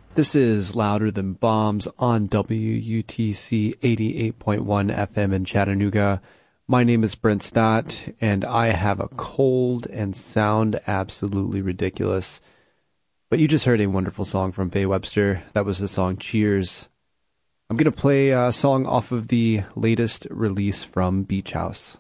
This is Louder Than Bombs on WUTC 88.1 FM in Chattanooga. My name is Brent Stott, and I have a cold and sound absolutely ridiculous. But you just heard a wonderful song from Faye Webster. That was the song Cheers. I'm going to play a song off of the latest release from Beach House.